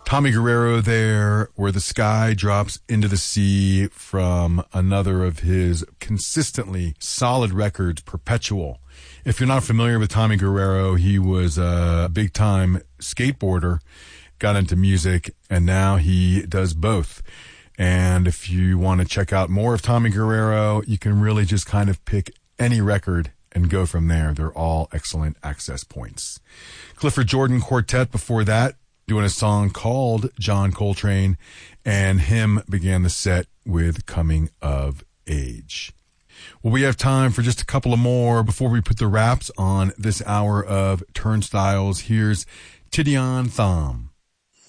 Tommy Guerrero there, Where the Sky Drops into the Sea, from another of his consistently solid records, Perpetual. If you're not familiar with Tommy Guerrero, he was a big-time skateboarder, got into music, and now he does both. And if you want to check out more of Tommy Guerrero, you can really just kind of pick any record and go from there. They're all excellent access points. Clifford Jordan Quartet before that, doing a song called John Coltrane, and him began the set with Coming of Age. Well, we have time for just a couple of more before we put the wraps on this hour of Turnstiles. Here's Tidiane Thom.